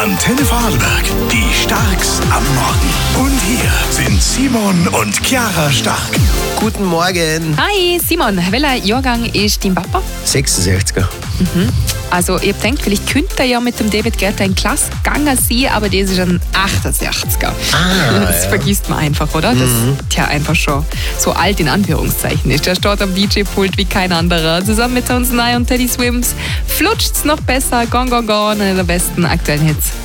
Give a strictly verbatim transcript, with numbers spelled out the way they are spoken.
Antenne Vorarlberg, die Starks am Morgen. Und hier sind Simon und Chiara Stark. Guten Morgen. Hi Simon, welcher Jahrgang ist dein Papa? sechsundsechziger. Mhm. Also ihr denkt, vielleicht könnte er ja mit dem David Guetta in Klasse gegangen sein, aber das ist ein achtundsechziger. Ah, das ja. vergisst man einfach, oder? Das Mhm. tja einfach schon so alt in Anführungszeichen ist. Der steht am D J-Pult wie kein anderer. Zusammen mit Tones Nye und Teddy Swims flutscht's noch besser. Gone, gone, gone. Einer der besten aktuellen Hits.